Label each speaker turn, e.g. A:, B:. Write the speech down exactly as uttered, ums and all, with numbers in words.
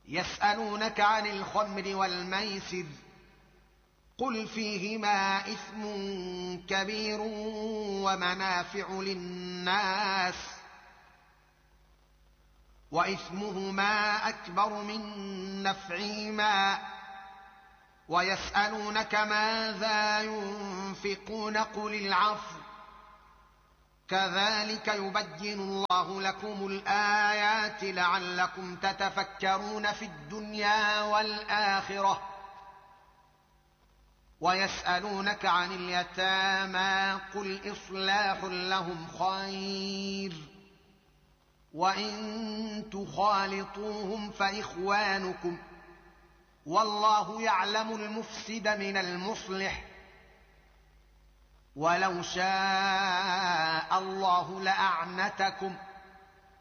A: يسألونك عن الخمر والميسر قل فيهما إثم كبير ومنافع للناس وإثمهما أكبر من نفعهما ويسألونك ماذا ينفقون قل العفو كذلك يبين الله لكم الآيات لعلكم تتفكرون في الدنيا والآخرة ويسألونك عن اليتامى قل إصلاح لهم خير وإن تخالطوهم فإخوانكم والله يعلم المفسد من المصلح ولو شاء الله لأعنتكم